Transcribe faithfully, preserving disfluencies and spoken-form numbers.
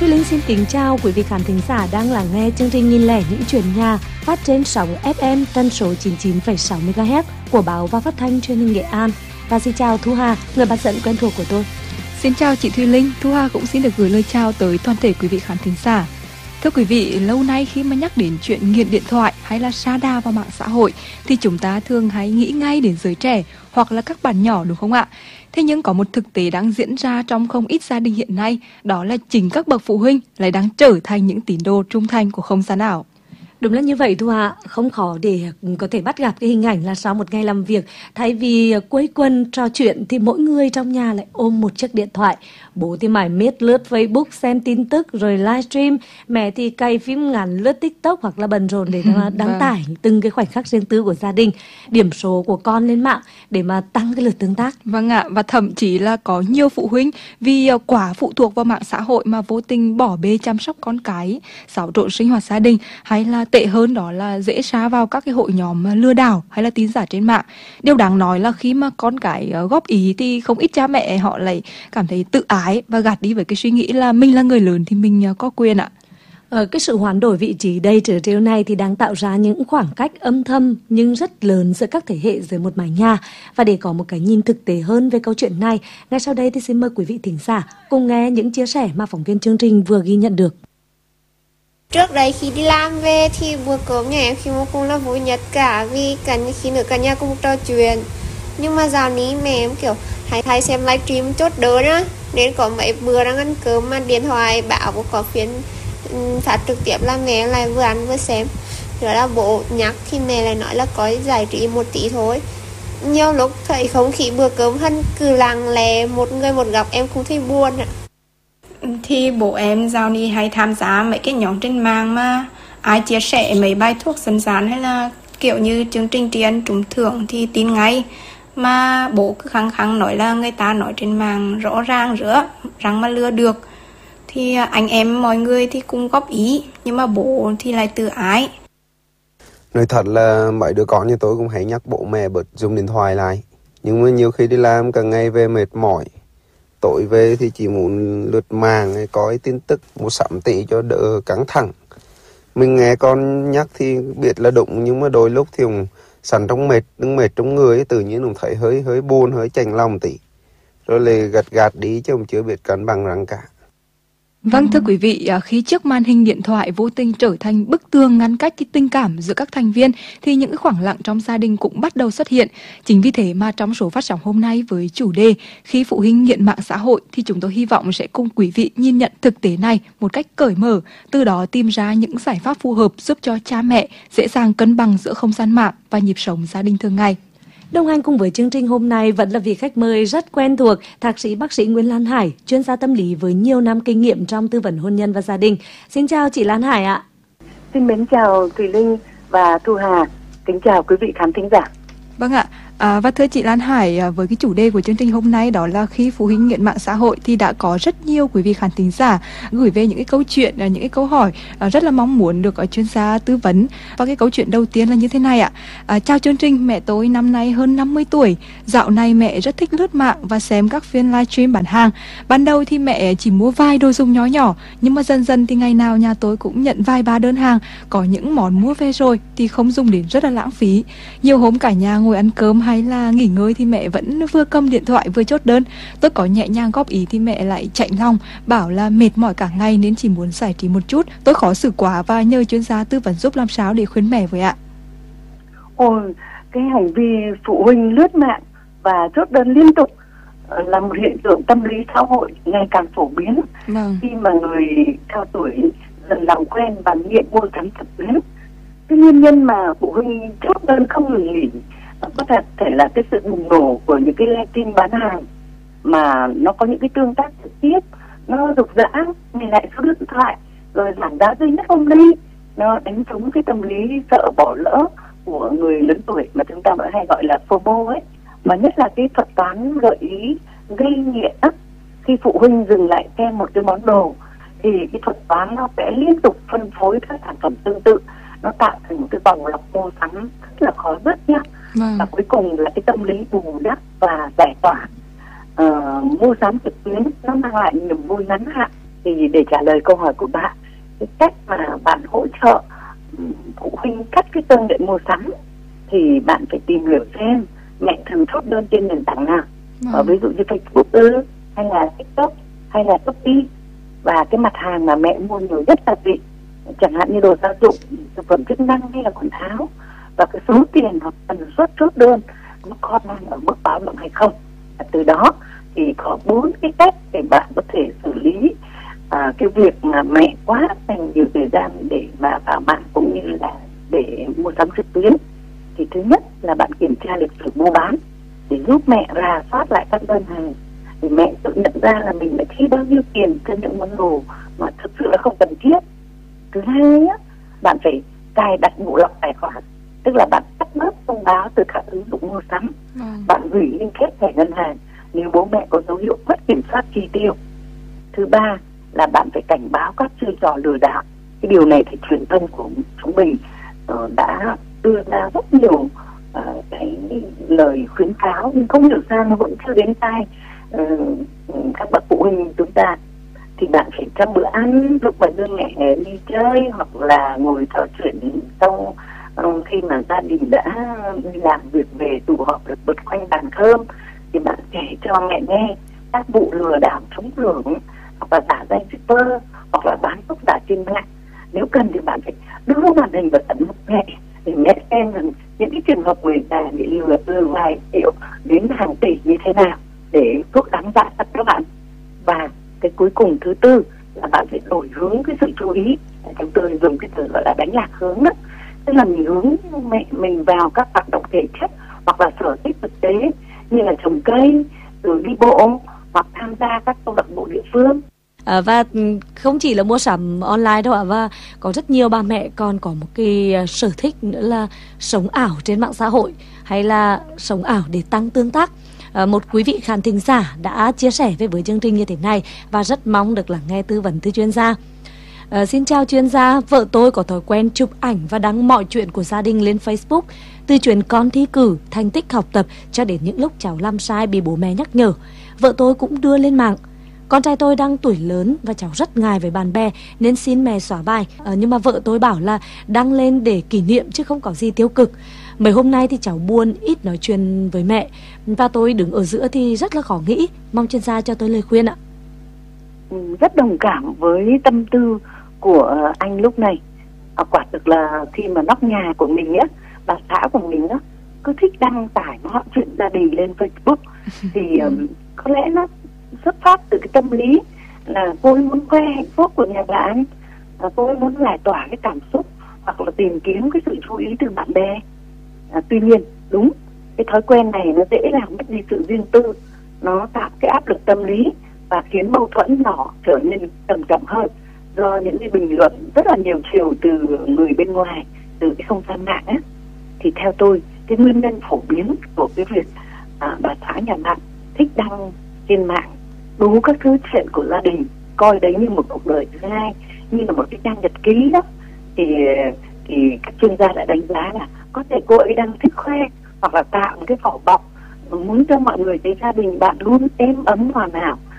Thùy Linh xin kính chào quý vị khán thính giả đang lắng nghe chương trình Nghìn lẻ những chuyện nhà phát trên sóng ép em tần số chín mươi chín phẩy sáu mê ga héc của báo và phát thanh truyền hình Nghệ An. Và xin chào Thu Hà, người bạn dẫn quen thuộc của tôi. Xin chào chị Thùy Linh, Thu Hà cũng xin được gửi lời chào tới toàn thể quý vị khán thính giả. Thưa quý vị, lâu nay khi mà nhắc đến chuyện nghiện điện thoại hay là sa đà vào mạng xã hội thì chúng ta thường hay nghĩ ngay đến giới trẻ hoặc là các bạn nhỏ, đúng không ạ? Thế nhưng có một thực tế đang diễn ra trong không ít gia đình hiện nay, đó là chính các bậc phụ huynh lại đang trở thành những tín đồ trung thành của không gian ảo. Đúng là như vậy Thu Hà, không khó để có thể bắt gặp cái hình ảnh là sau một ngày làm việc, thay vì quây quần trò chuyện thì mỗi người trong nhà lại ôm một chiếc điện thoại. Bố thì mải miết lướt Facebook xem tin tức rồi livestream, mẹ thì cày phim ngắn lướt TikTok hoặc là bận rộn để mà đăng tải từng cái khoảnh khắc riêng tư của gia đình, điểm số của con lên mạng để mà tăng cái lượt tương tác. Vâng ạ, và thậm chí là có nhiều phụ huynh vì quá phụ thuộc vào mạng xã hội mà vô tình bỏ bê chăm sóc con cái, xáo trộn sinh hoạt gia đình, hay là tệ hơn đó là dễ sa vào các cái hội nhóm lừa đảo hay là tin giả trên mạng. Điều đáng nói là khi mà con cái góp ý thì không ít cha mẹ họ lại cảm thấy tự ái và gạt đi với cái suy nghĩ là mình là người lớn thì mình có quyền ạ. Ở cái sự hoán đổi vị trí đầy trở trêu này thì đang tạo ra những khoảng cách âm thầm nhưng rất lớn giữa các thế hệ dưới một mái nhà. Và để có một cái nhìn thực tế hơn về câu chuyện này, ngay sau đây thì xin mời quý vị thính giả cùng nghe những chia sẻ mà phóng viên chương trình vừa ghi nhận được. Trước đây khi đi làm về thì bữa cơm nhà em khi mà cũng là vui nhất cả, vì cả khi nữa cả nhà cùng trò chuyện. Nhưng mà dạoนี้mẹ em kiểu hay hay xem livestream chốt đơn á, nên có mấy bữa đang ăn cơm mà điện thoại báo có phiên phát trực tiếp là mẹ lại vừa ăn vừa xem. Rồi là bố nhắc thì mẹ lại nói là có giải trí một tí thôi. Nhiều lúc thấy không khí bữa cơm hân cứ lặng lẽ một người một góc em cũng thấy buồn ạ. Thì bố em dạo này hay tham gia mấy cái nhóm trên mạng mà ai chia sẻ mấy bài thuốc dân gian hay là kiểu như chương trình tri ân trúng thưởng thì tin ngay. Mà bố cứ khăng khăng nói là người ta nói trên mạng rõ ràng rửa rằng mà lừa được. Thì anh em mọi người thì cũng góp ý, nhưng mà bố thì lại tự ái. Nói thật là mấy đứa con như tôi cũng hay nhắc bố mẹ bớt dùng điện thoại lại. Nhưng mà nhiều khi đi làm cả ngày về mệt mỏi, tối về thì chỉ muốn lướt mạng hay coi tin tức một sắm tí cho đỡ căng thẳng. Mình nghe con nhắc thì biết là đúng, nhưng mà đôi lúc thì cũng sẵn trong mệt, đứng mệt trong người ấy, tự nhiên cũng thấy hơi hơi buồn, hơi chạnh lòng tí. Rồi lại gạt gạt đi chứ cũng chưa biết cân bằng răng cả. Vâng, thưa quý vị, khi chiếc màn hình điện thoại vô tình trở thành bức tường ngăn cách cái tình cảm giữa các thành viên thì những khoảng lặng trong gia đình cũng bắt đầu xuất hiện. Chính vì thế mà trong số phát sóng hôm nay với chủ đề khi phụ huynh nghiện mạng xã hội thì chúng tôi hy vọng sẽ cùng quý vị nhìn nhận thực tế này một cách cởi mở, từ đó tìm ra những giải pháp phù hợp giúp cho cha mẹ dễ dàng cân bằng giữa không gian mạng và nhịp sống gia đình thường ngày. Đồng hành cùng với chương trình hôm nay vẫn là vị khách mời rất quen thuộc, thạc sĩ bác sĩ Nguyễn Lan Hải, chuyên gia tâm lý với nhiều năm kinh nghiệm trong tư vấn hôn nhân và gia đình. Xin chào chị Lan Hải ạ. Xin mến chào Thùy Linh và Thu Hà. Kính chào quý vị khán thính giả. Vâng ạ. À, và thưa chị Lan Hải, với cái chủ đề của chương trình hôm nay đó là khi phụ huynh nghiện mạng xã hội thì đã có rất nhiều quý vị khán thính giả gửi về những cái câu chuyện, những cái câu hỏi rất là mong muốn được chuyên gia tư vấn. Và cái câu chuyện đầu tiên là như thế này ạ. À, chào chương trình, mẹ tôi năm nay hơn năm mươi tuổi. Dạo này mẹ rất thích lướt mạng và xem các phiên livestream bán hàng. Ban đầu thì mẹ chỉ mua vài đồ dùng nhỏ nhỏ, nhưng mà dần dần thì ngày nào nhà tôi cũng nhận vài ba đơn hàng. Có những món mua về rồi thì không dùng đến, rất là lãng phí. Nhiều hôm cả nhà ngồi ăn cơm hay là nghỉ ngơi thì mẹ vẫn vừa cầm điện thoại vừa chốt đơn. Tôi có nhẹ nhàng góp ý thì mẹ lại chạnh lòng, bảo là mệt mỏi cả ngày nên chỉ muốn giải trí một chút. Tôi khó xử quá và nhờ chuyên gia tư vấn giúp làm sao để khuyến mẹ với ạ. Ôi, cái hành vi phụ huynh lướt mạng và chốt đơn liên tục là một hiện tượng tâm lý xã hội ngày càng phổ biến. Vâng. Khi mà người cao tuổi dần làm quen và nghiện mua sắm trực tuyến. Cái nguyên nhân mà phụ huynh chốt đơn không ngừng nghỉ có thể, thể là cái sự bùng nổ của những cái livestream bán hàng mà nó có những cái tương tác trực tiếp, nó rục rã, nhìn lại số điện thoại rồi giảm giá duy nhất hôm nay, nó đánh trúng cái tâm lý sợ bỏ lỡ của người lớn tuổi mà chúng ta vẫn hay gọi là FOMO ấy. Và nhất là cái thuật toán gợi ý gây nghiện á, khi phụ huynh dừng lại xem một cái món đồ thì cái thuật toán nó sẽ liên tục phân phối các sản phẩm tương tự, nó tạo thành một cái vòng lặp mua sắm rất là khó dứt nhá. Vâng. Và cuối cùng là cái tâm lý bù đắp và giải tỏa. Uh, mua sắm trực tuyến nó mang lại niềm vui ngắn hạn Thì để trả lời câu hỏi của bạn, cái cách mà bạn hỗ trợ phụ huynh cắt cái cơn nghiện mua sắm thì bạn phải tìm hiểu xem mẹ thường chốt đơn trên nền tảng nào, Vâng. ở ví dụ như Facebook ư, hay là TikTok, hay là Shopee, và cái mặt hàng mà mẹ mua nhiều nhất là gì, chẳng hạn như đồ gia dụng, thực phẩm chức năng hay là quần áo, và cái số tiền hoặc tần suất chốt đơn nó có đang ở mức báo động hay không. Và từ đó thì có bốn cái cách để bạn có thể xử lý à, cái việc mà mẹ quá dành nhiều thời gian để mà vào mạng cũng như là để mua sắm trực tuyến. Thì thứ nhất là bạn kiểm tra lịch sử mua bán để giúp mẹ rà soát lại các đơn hàng, để mẹ tự nhận ra là mình đã chi bao nhiêu tiền cho những món đồ mà thực sự là không cần thiết. Thứ hai á, bạn phải cài đặt bộ lọc tài khoản, tức là bạn tắt bớt thông báo từ các ứng dụng mua sắm. Vâng. Bạn hủy liên kết thẻ ngân hàng nếu bố mẹ có dấu hiệu mất kiểm soát chi tiêu. Thứ ba là bạn phải cảnh báo các chiêu trò lừa đảo. Cái điều này thì truyền thông của chúng mình uh, đã đưa ra rất nhiều uh, cái lời khuyến cáo, nhưng không hiểu sao nó vẫn chưa đến tai uh, các bậc phụ huynh chúng ta. Thì bạn phải trong bữa ăn, lúc mà đưa mẹ đi chơi hoặc là ngồi trò chuyện sau uh, khi mà gia đình đã đi làm việc về tụ họp được bật quanh bàn cơm, thì bạn kể cho mẹ nghe các vụ lừa đảo trúng thưởng hoặc là giả danh shipper hoặc là bán thuốc giả trên mạng. Nếu cần thì bạn phải đưa màn hình vào tận mắt mẹ để mẹ xem rằng những cái trường hợp người già bị lừa từ vài triệu đến hàng tỷ như thế nào để thuốc đáng giá thật các bạn. Và cái cuối cùng thứ tư là bạn phải đổi hướng cái sự chú ý. Chúng tôi dùng cái từ gọi là đánh lạc hướng đó, tức là mình hướng mẹ mình vào các hoạt động thể chất hoặc là sở thích thực tế như là trồng cây, rồi đi bộ hoặc tham gia các câu lạc bộ địa phương. À, và không chỉ là mua sắm online đâu ạ, và có rất nhiều bà mẹ còn có một cái sở thích nữa là sống ảo trên mạng xã hội hay là sống ảo để tăng tương tác. À, một quý vị khán thính giả đã chia sẻ với với chương trình như thế này và rất mong được lắng nghe tư vấn từ chuyên gia. À, xin chào chuyên gia, vợ tôi có thói quen chụp ảnh và đăng mọi chuyện của gia đình lên Facebook, từ chuyện con thi cử, thành tích học tập cho đến những lúc cháu làm sai bị bố mẹ nhắc nhở. Vợ tôi cũng đưa lên mạng. Con trai tôi đang tuổi lớn và cháu rất ngại với bạn bè nên xin mẹ xóa bài. À, nhưng mà vợ tôi bảo là đăng lên để kỷ niệm chứ không có gì tiêu cực. Mấy hôm nay thì cháu buồn, ít nói chuyện với mẹ và tôi đứng ở giữa thì rất là khó nghĩ. Mong chuyên gia cho tôi lời khuyên ạ. Rất đồng cảm với tâm tư của anh lúc này. À, quả thực là khi mà nóc nhà của mình á, bà xã của mình á, cứ thích đăng tải mọi chuyện gia đình lên Facebook thì um, có lẽ nó xuất phát từ cái tâm lý là cô ấy muốn khoe hạnh phúc của nhà bạn, à, cô ấy muốn giải tỏa cái cảm xúc hoặc là tìm kiếm cái sự chú ý từ bạn bè. À, tuy nhiên đúng, cái thói quen này nó dễ làm mất đi sự riêng tư, nó tạo cái áp lực tâm lý và khiến mâu thuẫn nhỏ trở nên trầm trọng hơn do những cái bình luận rất là nhiều chiều từ người bên ngoài, từ cái không gian mạng á. Thì theo tôi, cái nguyên nhân phổ biến của cái việc à, bà xã nhà bạn thích đăng trên mạng đủ các thứ chuyện của gia đình, coi đấy như một cuộc đời thứ hai, như là một cái trang nhật ký đó, thì thì các chuyên gia đã đánh giá là có thể cô ấy đang thích khoe hoặc là tạo một cái vỏ bọc muốn cho mọi người thấy gia đình bạn luôn êm ấm hòa hảo.